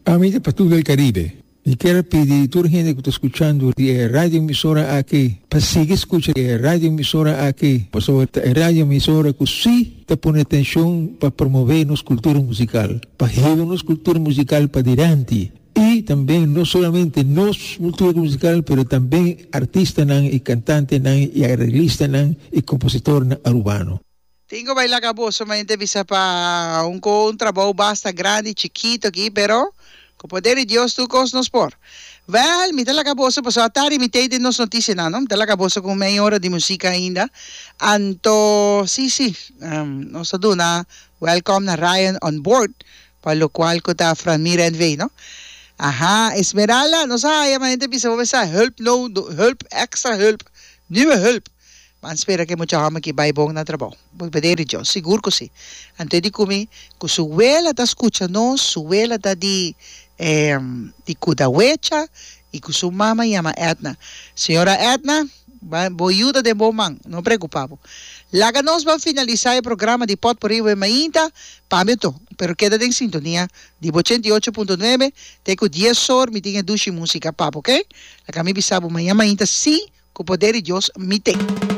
Amiga para todo el Caribe. Y quiero pedir a toda la gente que está escuchando radio emisora aquí, para seguir escuchando radio emisora aquí, por sobre radio emisora que sí te pone atención para promover nuestra cultura musical, para llevar nuestra cultura musical para adelante. Y también no solamente nuestra cultura musical, pero también artistas y cantantes y arreglistas y compositores urbanos. Tengo bailar caboso, mas entrevista para un trabajo basta grande, chiquito aqui, pero com o poder de Deus tu nos por. Well, me dá la caboso, passou a tarde, me tem de nos notícias, não? Me dá la caboso com meia hora de música ainda. Anto, sim, nós duna, welcome na Ryan on board, para lo qual ko ta from Mira and Way, no? Aha, Esmeralda, nós mas entrevista, vamos ver, hulp, extra hulp, nieuwe hulp. Man spera que mucha gente que vai bom na trabalho. Vou pedir Deus, seguro que sim. Antes de comer, que suela da escucha nós, suela da de Kudawecha e que sua mama chama Edna. Senhora Edna, vou ajuda de bom man, não preocupado. Laga nós vamos finalizar o programa de Potpourri e Mainta, pameto, pero queda em sintonia de 88.9, tem que 10 horas me tenha ducha música papo, ok? Laga me bisabo manhã Mainta, sim, com o poder de Deus me tem.